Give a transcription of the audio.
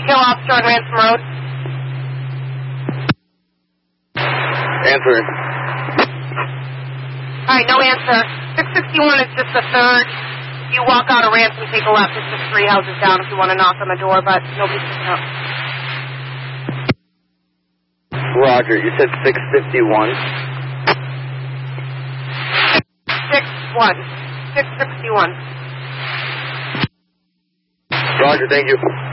Hill Officer on Ransom Road. Answer. All right, no answer. 661 is just the third. You walk out of Ransom, take a left. It's just 3 houses down if you want to knock on the door, but nobody's picking up. Roger, you said 651. 661. Roger, thank you.